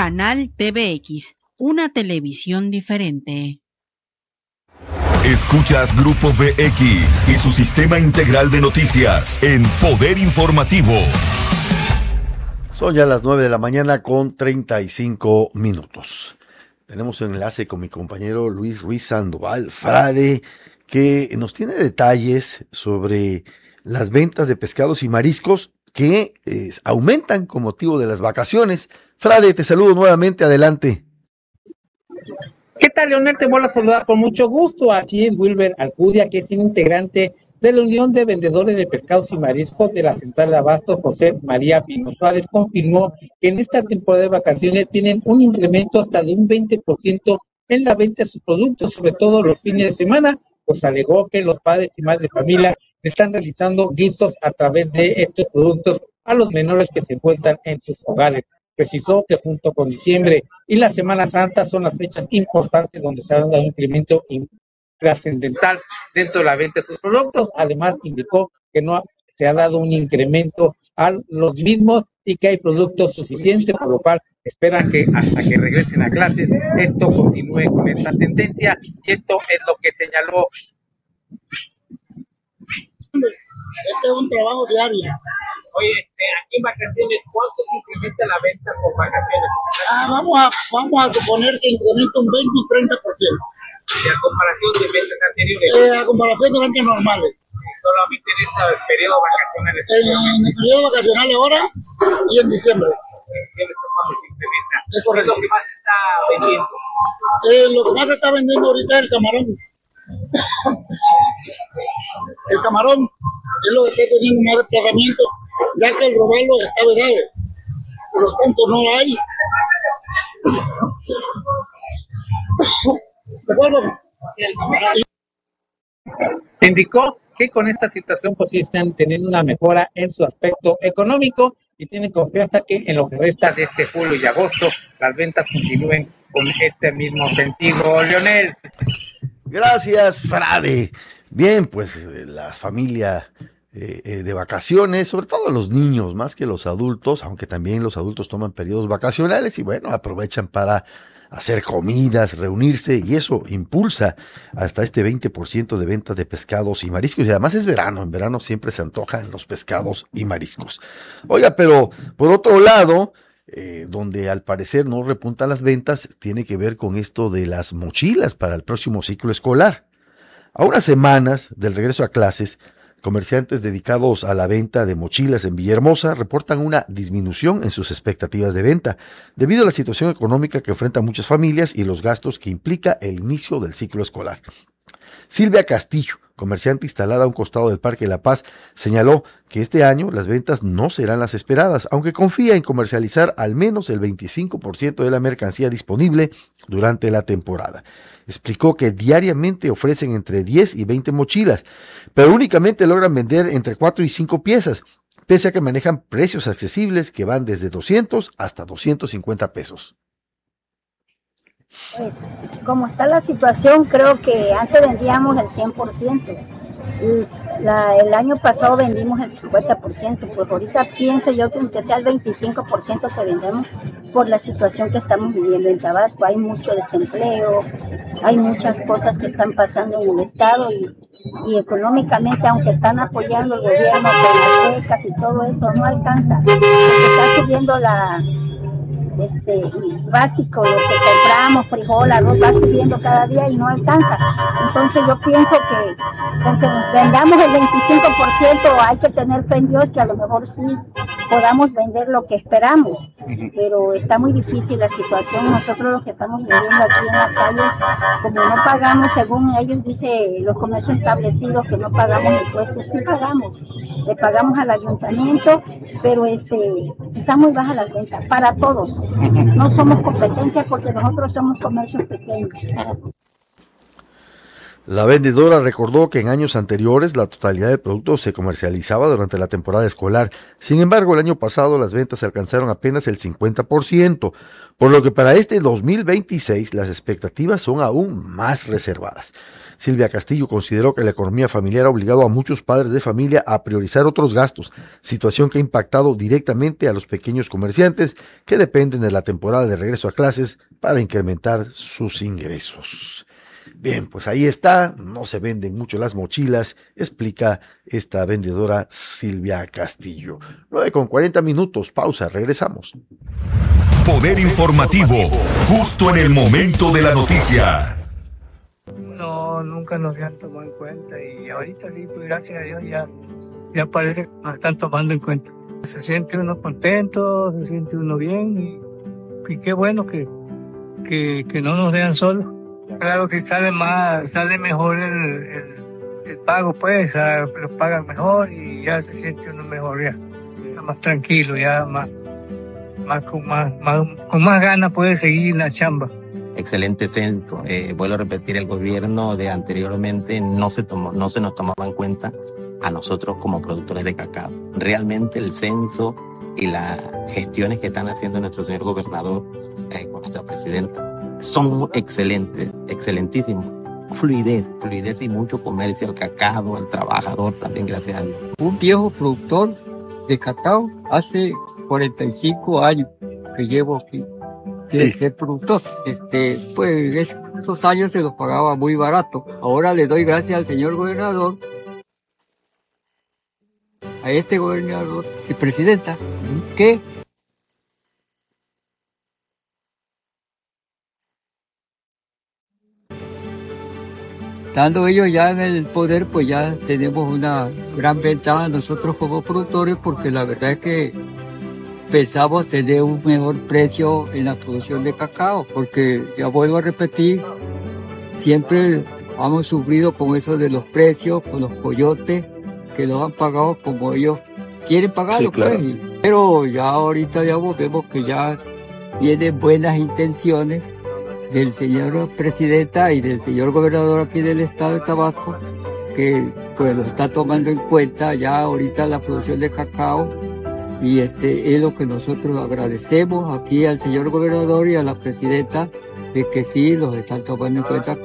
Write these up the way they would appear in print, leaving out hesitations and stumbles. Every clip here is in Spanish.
Canal TVX, una televisión diferente. Escuchas Grupo VX y su sistema integral de noticias en Poder Informativo. Son ya las 9 de la mañana con 35 minutos. Tenemos un enlace con mi compañero Luis Ruiz Sandoval Frade, que nos tiene detalles sobre las ventas de pescados y mariscos que aumentan con motivo de las vacaciones. Frade, te saludo nuevamente, adelante. ¿Qué tal, Leonel? Te vuelvo a saludar con mucho gusto. Así es, Wilber Alcudia, que es integrante de la Unión de Vendedores de Pescados y Mariscos de la Central de Abasto, José María Pino Suárez, confirmó que en esta temporada de vacaciones tienen un incremento hasta de un 20% en la venta de sus productos, sobre todo los fines de semana, pues alegó que los padres y madres de familia están realizando guisos a través de estos productos a los menores que se encuentran en sus hogares. Precisó que junto con diciembre y la Semana Santa son las fechas importantes donde se ha dado un incremento trascendental dentro de la venta de sus productos. Además, indicó que no se ha dado un incremento a los mismos y que hay productos suficientes, por lo cual esperan que hasta que regresen a clases esto continúe con esta tendencia, y esto es lo que señaló. Este es un trabajo diario. Oye, aquí en vacaciones, ¿cuánto se incrementa la venta por vacaciones? Vamos a suponer que incrementa un 20 y 30%. ¿Y a comparación de meses anteriores? A comparación de ventas normales. Solamente en este periodo vacacional. En el periodo vacacional ahora y en diciembre. ¿Cuándo se incrementa? Es correcto. ¿Qué es lo que más se está vendiendo? Lo que más se está vendiendo ahorita es el camarón. El camarón es lo que está teniendo más desplazamiento, ya que el robalo está vedado. Por lo tanto, no hay. Indicó que con esta situación pues sí están teniendo una mejora en su aspecto económico y tienen confianza que en lo que resta de este julio y agosto las ventas continúen con este mismo sentido. Leonel. Gracias, Frade. Bien, pues las familias de vacaciones, sobre todo los niños, más que los adultos, aunque también los adultos toman periodos vacacionales y bueno, aprovechan para hacer comidas, reunirse, y eso impulsa hasta este 20% de ventas de pescados y mariscos. Y además es verano, en verano siempre se antojan los pescados y mariscos. Oiga, pero por otro lado, donde al parecer no repuntan las ventas, tiene que ver con esto de las mochilas para el próximo ciclo escolar. A unas semanas del regreso a clases, comerciantes dedicados a la venta de mochilas en Villahermosa reportan una disminución en sus expectativas de venta, debido a la situación económica que enfrentan muchas familias y los gastos que implica el inicio del ciclo escolar. Silvia Castillo, comerciante instalada a un costado del Parque La Paz, señaló que este año las ventas no serán las esperadas, aunque confía en comercializar al menos el 25% de la mercancía disponible durante la temporada. Explicó que diariamente ofrecen entre 10 y 20 mochilas, pero únicamente logran vender entre 4 y 5 piezas, pese a que manejan precios accesibles que van desde 200 hasta 250 pesos. Pues, como está la situación, creo que antes vendíamos el 100%. El año pasado vendimos el 50%, pues ahorita pienso yo que aunque sea el 25% que vendemos por la situación que estamos viviendo en Tabasco. Hay mucho desempleo, hay muchas cosas que están pasando en el estado y económicamente, aunque están apoyando el gobierno con las becas y todo eso, no alcanza. Porque está subiendo básico, lo que compramos, frijol, arroz, va subiendo cada día y no alcanza. Entonces yo pienso que aunque vendamos el 25%, hay que tener fe en Dios que a lo mejor sí podamos vender lo que esperamos, pero está muy difícil la situación. Nosotros los que estamos viviendo aquí en la calle, como no pagamos, según ellos dice los comercios establecidos que no pagamos impuestos, sí pagamos, le pagamos al ayuntamiento, pero está muy baja las ventas para todos. No somos competencia porque nosotros somos comercios pequeños. La vendedora recordó que en años anteriores la totalidad del producto se comercializaba durante la temporada escolar. Sin embargo, el año pasado las ventas alcanzaron apenas el 50%, por lo que para este 2026 las expectativas son aún más reservadas. Silvia Castillo consideró que la economía familiar ha obligado a muchos padres de familia a priorizar otros gastos, situación que ha impactado directamente a los pequeños comerciantes que dependen de la temporada de regreso a clases para incrementar sus ingresos. Bien, pues ahí está, no se venden mucho las mochilas, explica esta vendedora Silvia Castillo. 9:40, pausa, regresamos. Poder informativo, justo en el momento de la noticia. No, nunca nos habían tomado en cuenta y ahorita sí, pues gracias a Dios ya parece que nos están tomando en cuenta. Se siente uno contento, se siente uno bien y qué bueno que no nos dejan solos. Claro que sale mejor el pago, pues, los pagan mejor y ya se siente uno mejor, ya más tranquilo, ya con más ganas puede seguir la chamba. Excelente censo. Vuelvo a repetir, el gobierno de anteriormente no se nos tomaba en cuenta a nosotros como productores de cacao. Realmente el censo y las gestiones que están haciendo nuestro señor gobernador con nuestra presidenta son excelentes, excelentísimos. Fluidez y mucho comercio al cacao, al trabajador también, gracias a Dios. Un viejo productor de cacao, hace 45 años que llevo aquí de ser productor. Pues esos años se los pagaba muy barato. Ahora le doy gracias al señor gobernador, a este gobernador, presidenta, que estando ellos ya en el poder, pues ya tenemos una gran ventaja nosotros como productores, porque la verdad es que pensamos tener un mejor precio en la producción de cacao, porque ya vuelvo a repetir, siempre hemos sufrido con eso de los precios, con los coyotes, que los han pagado como ellos quieren pagarlo, sí, claro. Pues. Pero ya ahorita digamos, vemos que ya vienen buenas intenciones del señor presidenta y del señor gobernador aquí del estado de Tabasco, que pues lo está tomando en cuenta ya ahorita la producción de cacao, y es lo que nosotros agradecemos aquí al señor gobernador y a la presidenta, de que sí los están tomando en cuenta.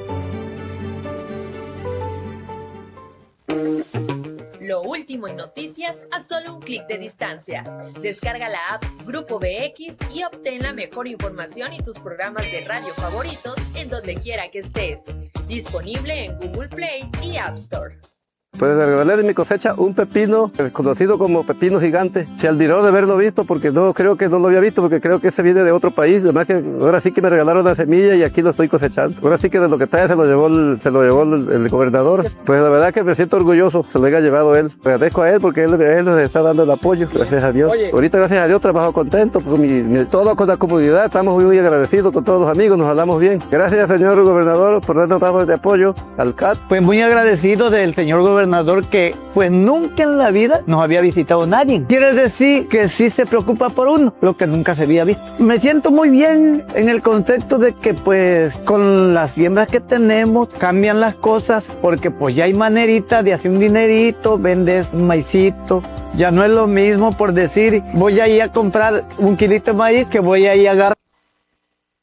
Lo último en noticias a solo un clic de distancia. Descarga la app Grupo BX y obtén la mejor información y tus programas de radio favoritos en donde quiera que estés. Disponible en Google Play y App Store. Pues regalé de mi cosecha un pepino, conocido como pepino gigante. Se admiró de haberlo visto, porque no creo que no lo había visto, porque creo que ese viene de otro país. Además que ahora sí que me regalaron la semilla y aquí lo estoy cosechando. Ahora sí que de lo que trae se lo llevó el gobernador. Pues la verdad que me siento orgulloso, se lo haya llevado él. Agradezco a él porque él nos está dando el apoyo, gracias a Dios. Oye. Ahorita gracias a Dios trabajo contento, porque todo con la comunidad, estamos muy agradecidos con todos los amigos, nos hablamos bien. Gracias señor gobernador por darnos dado de apoyo al CAT. Pues muy agradecido del señor gobernador, que pues nunca en la vida nos había visitado nadie. Quiere decir que sí se preocupa por uno, lo que nunca se había visto. Me siento muy bien en el concepto de que pues con las siembras que tenemos cambian las cosas, porque pues ya hay manerita de hacer un dinerito, vendes un maicito. Ya no es lo mismo por decir voy a ir a comprar un kilito de maíz que voy a ir a agarrar